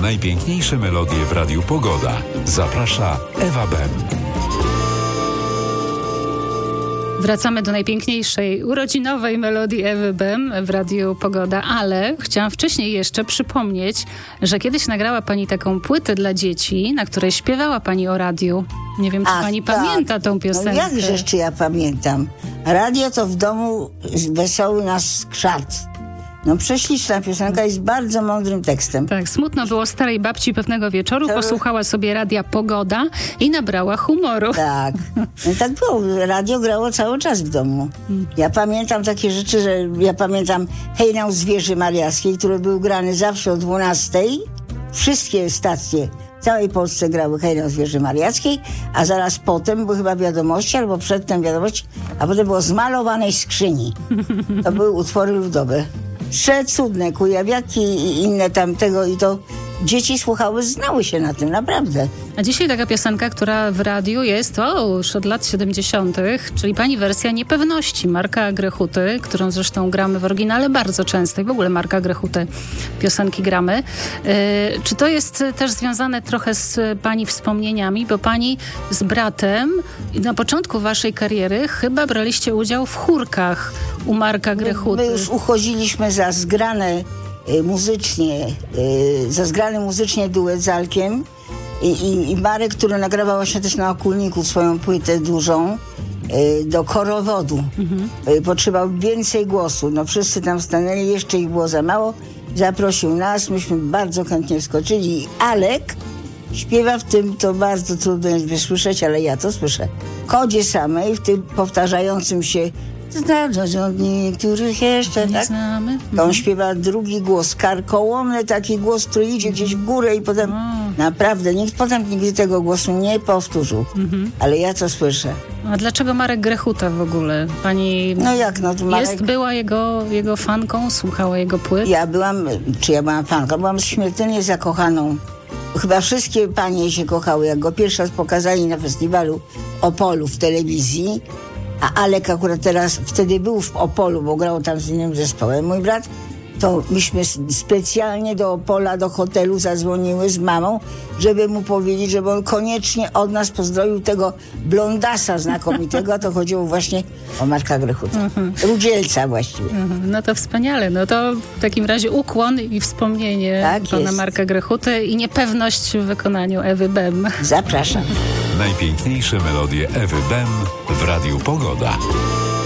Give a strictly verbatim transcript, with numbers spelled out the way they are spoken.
Najpiękniejsze melodie w Radiu Pogoda. Zaprasza Ewa Bem. Wracamy do najpiękniejszej urodzinowej melodii Ewy Bem w Radiu Pogoda, ale chciałam wcześniej jeszcze przypomnieć, że kiedyś nagrała Pani taką płytę dla dzieci, na której śpiewała Pani o radiu. Nie wiem, czy Ach, Pani tak. pamięta tą piosenkę. No jakżeż czy ja pamiętam. Radio to w domu wesoły nasz skrzat. No prześliczna piosenka jest bardzo mądrym tekstem. Tak, smutno było starej babci pewnego wieczoru, To- posłuchała sobie radia Pogoda i nabrała humoru. Tak. No tak było. Radio grało cały czas w domu. Ja pamiętam takie rzeczy, że ja pamiętam Hejnał z wieży mariackiej, który był grany zawsze o dwunastej. Wszystkie stacje w całej Polsce grały Hejnał z wieży mariackiej, a zaraz potem były chyba wiadomości, albo przedtem wiadomości, a potem było z malowanej skrzyni. To były utwory ludowe. Przecudne, kujawiaki i inne tamtego i to dzieci słuchały, znały się na tym, naprawdę. A dzisiaj taka piosenka, która w radiu jest o, już od lat siedemdziesiątych, czyli Pani wersja Niepewności Marka Grechuty, którą zresztą gramy w oryginale bardzo często i w ogóle Marka Grechuty piosenki gramy. Yy, czy to jest też związane trochę z Pani wspomnieniami, bo Pani z bratem na początku Waszej kariery chyba braliście udział w chórkach u Marka Grechuty. My już uchodziliśmy za zgrane y, muzycznie, y, za zgrany muzycznie duet z Alkiem i, i, i Marek, który nagrywał właśnie też na Okulniku swoją płytę dużą, y, do chorowodu. Mhm. Y, potrzebował więcej głosu. No wszyscy tam stanęli, jeszcze ich było za mało. Zaprosił nas, myśmy bardzo chętnie wskoczyli i Alek śpiewa w tym, to bardzo trudno jest wysłyszeć, ale ja to słyszę. Kodzie samej, w tym powtarzającym się zdarza niektórych jeszcze, Nie tak? znamy. To on śpiewa drugi głos, karkołomny taki głos, który idzie gdzieś w górę i potem naprawdę, nikt potem nigdy tego głosu nie powtórzył. Mhm. Ale ja to słyszę. A dlaczego Marek Grechuta w ogóle? Pani No jak, no to Marek... jest, była jego, jego fanką, słuchała jego płyt? Ja byłam, czy ja byłam fanką, byłam śmiertelnie zakochaną. Chyba wszystkie panie się kochały, jak go pierwszy raz pokazali na festiwalu w Opolu w telewizji, a Alek akurat teraz, wtedy był w Opolu, bo grał tam z innym zespołem, mój brat, to myśmy specjalnie do Opola, do hotelu zadzwoniły z mamą, żeby mu powiedzieć, żeby on koniecznie od nas pozdrowił tego blondasa znakomitego, a to chodziło właśnie o Marka Grechuta. Mhm. Rudzielca właściwie. Mhm, No to wspaniale. No to w takim razie ukłon i wspomnienie Tak pana jest. Marka Grechuty i niepewność w wykonaniu Ewy Bem. Zapraszam. Najpiękniejsze melodie Ewy Bem w Radiu Pogoda.